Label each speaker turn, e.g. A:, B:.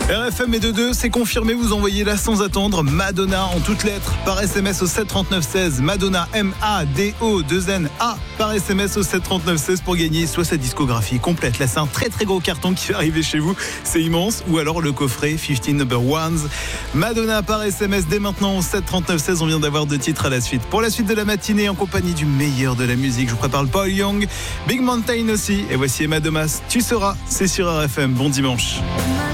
A: RFM et 2-2, c'est confirmé, vous envoyez là sans attendre Madonna en toutes lettres par SMS au 739-16. Madonna, M-A-D-O-2-N-A par SMS au 739-16 pour gagner soit sa discographie complète. Là, c'est un très très gros carton qui va arriver chez vous, c'est immense. Ou alors le coffret 15 Number Ones. Madonna par SMS dès maintenant au 739-16. On vient d'avoir 2 titres à la suite. Pour la suite de la matinée, en compagnie du meilleur de la musique, je vous prépare le Paul Young, Big Mountain aussi. Et voici Emma Domas, Tu seras, c'est sur RFM. Bon dimanche.